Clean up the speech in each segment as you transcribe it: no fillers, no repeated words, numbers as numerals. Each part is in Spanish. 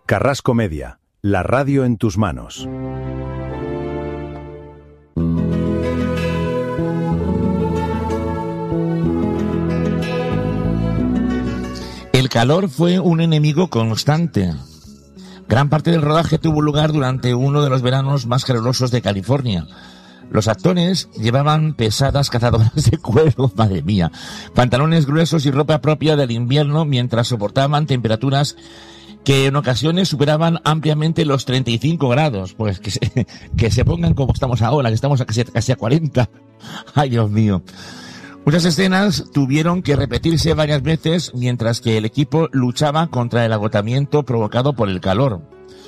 Carrasco Media, la radio en tus manos. El calor fue un enemigo constante. Gran parte del rodaje tuvo lugar durante uno de los veranos más calurosos de California. Los actores llevaban pesadas cazadoras de cuero, madre mía, pantalones gruesos y ropa propia del invierno mientras soportaban temperaturas que en ocasiones superaban ampliamente los 35 grados. Pues que se pongan como estamos ahora, que estamos casi a 40. Ay, Dios mío. Muchas escenas tuvieron que repetirse varias veces mientras que el equipo luchaba contra el agotamiento provocado por el calor.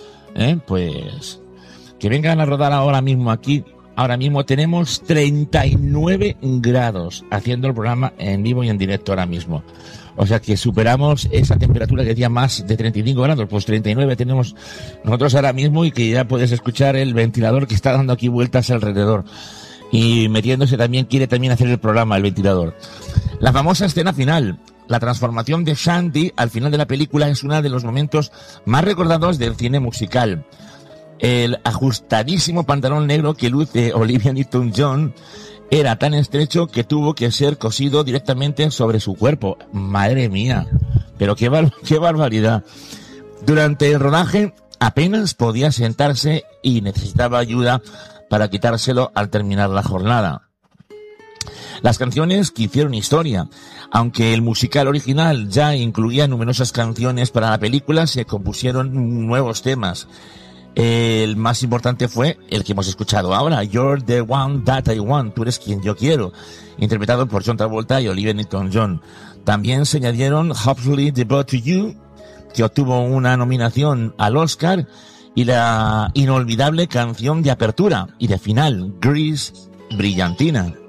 Pues que vengan a rodar ahora mismo aquí. Ahora mismo tenemos 39 grados haciendo el programa en vivo y en directo ahora mismo. O sea que superamos esa temperatura que decía más de 35 grados, pues 39 tenemos nosotros ahora mismo, y que ya puedes escuchar el ventilador que está dando aquí vueltas alrededor. Y metiéndose también, quiere también hacer el programa, el ventilador. La famosa escena final, la transformación de Shandy al final de la película, es uno de los momentos más recordados del cine musical. El ajustadísimo pantalón negro que luce Olivia Newton-John era tan estrecho que tuvo que ser cosido directamente sobre su cuerpo. Madre mía, pero qué barbaridad. Durante el rodaje apenas podía sentarse y necesitaba ayuda para quitárselo al terminar la jornada. Las canciones que hicieron historia. Aunque el musical original ya incluía numerosas canciones para la película, se compusieron nuevos temas. El más importante fue el que hemos escuchado ahora, You're the One That I Want, tú eres quien yo quiero, interpretado por John Travolta y Olivia Newton-John. También se añadieron Hopefully Devoted to You, que obtuvo una nominación al Oscar, y la inolvidable canción de apertura y de final, Grease, Brillantina.